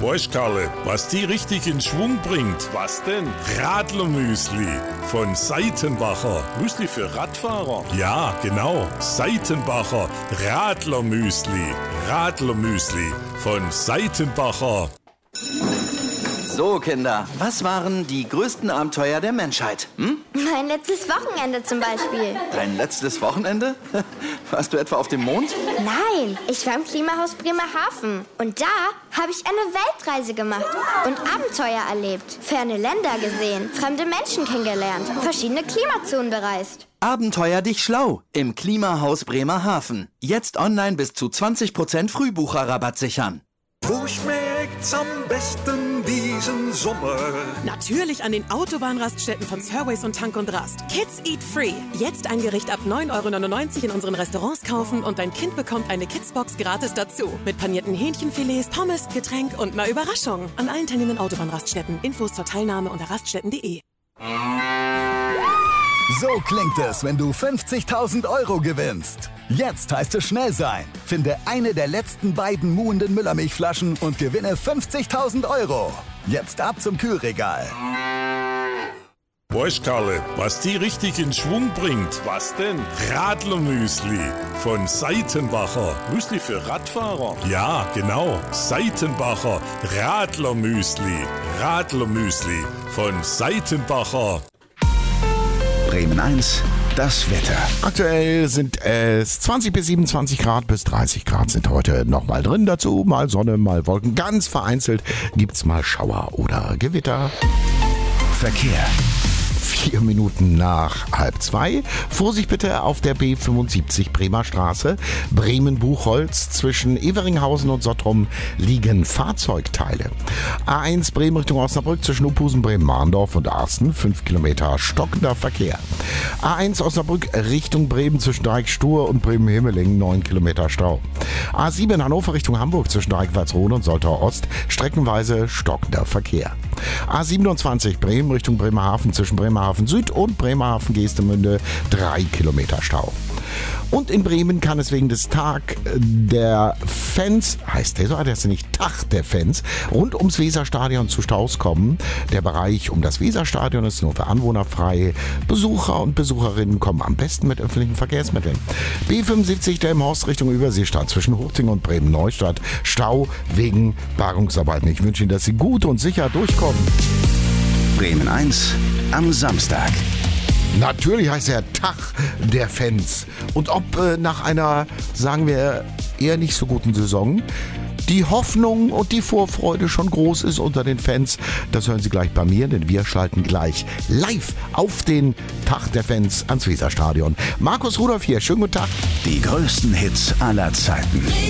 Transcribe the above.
Weißt Karle, was die richtig in Schwung bringt? Was denn? Radlermüsli von Seitenbacher. Müsli für Radfahrer? Ja, genau. Seitenbacher Radlermüsli. Radlermüsli von Seitenbacher. So, Kinder, was waren die größten Abenteuer der Menschheit? Mein letztes Wochenende zum Beispiel. Dein letztes Wochenende? Warst du etwa auf dem Mond? Nein, ich war im Klimahaus Bremerhaven. Und da habe ich eine Weltreise gemacht und Abenteuer erlebt. Ferne Länder gesehen, fremde Menschen kennengelernt, verschiedene Klimazonen bereist. Abenteuer dich schlau im Klimahaus Bremerhaven. Jetzt online bis zu 20% Frühbucherrabatt sichern. Wo schmeckt's am besten diesen Sommer? Natürlich an den Autobahnraststätten von Surways und Tank und Rast. Kids Eat Free. Jetzt ein Gericht ab 9,99 € in unseren Restaurants kaufen und dein Kind bekommt eine Kidsbox gratis dazu. Mit panierten Hähnchenfilets, Pommes, Getränk und einer Überraschung. An allen teilnehmenden Autobahnraststätten. Infos zur Teilnahme unter raststätten.de. So klingt es, wenn du 50.000 € gewinnst. Jetzt heißt es schnell sein. Finde eine der letzten beiden muhenden Müllermilchflaschen und gewinne 50.000 €. Jetzt ab zum Kühlregal. Weißt Karle, was die richtig in Schwung bringt? Was denn? Radlermüsli von Seitenbacher. Müsli für Radfahrer? Ja, genau. Seitenbacher Radlermüsli. Radlermüsli von Seitenbacher. Bremen 1, das Wetter. Aktuell sind es 20 bis 27 Grad, bis 30 Grad sind heute nochmal drin. Dazu mal Sonne, mal Wolken. Ganz vereinzelt gibt's mal Schauer oder Gewitter. Verkehr. 4 Minuten nach 1:30. Vorsicht bitte auf der B75 Bremer Straße. Bremen-Buchholz. Zwischen Everinghausen und Sottrum liegen Fahrzeugteile. A1 Bremen Richtung Osnabrück zwischen Uphusen, Bremen-Mahndorf und Arsten. 5 Kilometer stockender Verkehr. A1 Osnabrück Richtung Bremen zwischen Dreieck-Stur und Bremen-Himmeling. 9 Kilometer Stau. A7 Hannover Richtung Hamburg zwischen Dreieck-Walsrode und Soltau Ost. Streckenweise stockender Verkehr. A27 Bremen Richtung Bremerhaven zwischen Bremerhaven Süd und Bremerhaven-Geestemünde 3 Kilometer Stau. Und in Bremen kann es wegen des Tag der Fans, heißt der so, das ist nicht Tag der Fans, rund ums Weserstadion zu Staus kommen. Der Bereich um das Weserstadion ist nur für Anwohner frei. Besucher und Besucherinnen kommen am besten mit öffentlichen Verkehrsmitteln. B75 Delmenhorst Richtung Überseestadt zwischen Huchting und Bremen-Neustadt. Stau wegen Bergungsarbeiten. Ich wünsche Ihnen, dass Sie gut und sicher durchkommen. Bremen 1 am Samstag. Natürlich heißt der Tag der Fans. Und ob nach einer, sagen wir, eher nicht so guten Saison die Hoffnung und die Vorfreude schon groß ist unter den Fans, das hören Sie gleich bei mir, denn wir schalten gleich live auf den Tag der Fans ans Weserstadion. Markus Rudolph hier, schönen guten Tag. Die größten Hits aller Zeiten.